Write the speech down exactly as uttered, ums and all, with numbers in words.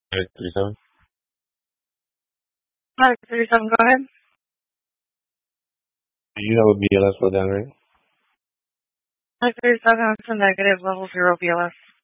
Alright, thirty-seven. Hi, thirty-seven, go ahead. You have a B L S for that, right? Hi, thirty-seven, it's a negative level zero B L S.